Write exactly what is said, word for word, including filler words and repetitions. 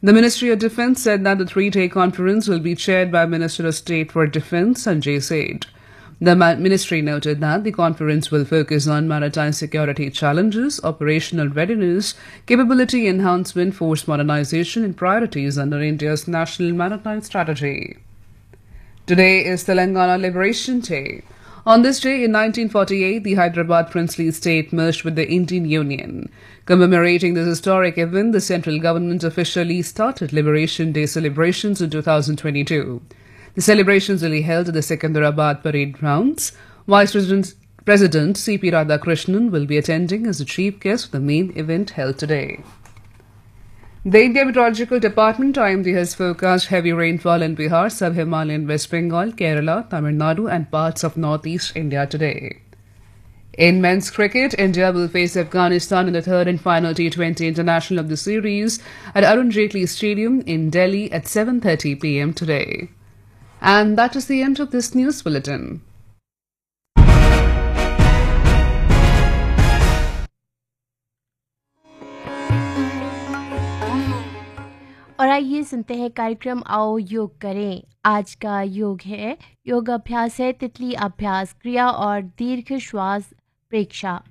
The Ministry of Defence said that the three-day conference will be chaired by Minister of State for Defence Sanjay Seth. The ministry noted that the conference will focus on maritime security challenges, operational readiness, capability enhancement, force modernization, and priorities under India's National Maritime Strategy. Today is Telangana Liberation Day. On this day in nineteen forty-eight, the Hyderabad princely state merged with the Indian Union. Commemorating this historic event, the central government officially started Liberation Day celebrations in two thousand twenty-two. The celebrations will be held at the Secunderabad Parade Grounds. Vice President, President C P Radhakrishnan will be attending as the chief guest of the main event held today. The India Meteorological Department I M D has forecast heavy rainfall in Bihar, Sub-Himalayan West Bengal, Kerala, Tamil Nadu and parts of northeast India today. In men's cricket, India will face Afghanistan in the third and final T twenty international of the series at Arun Jaitley Stadium in Delhi at seven thirty p m today. And that is the end of this news bulletin. और आइए सुनते हैं कार्यक्रम आओ योग करें। आज का योग है योग अभ्यास है तितली अभ्यास, क्रिया और दीर्घ श्वास प्रेक्षा।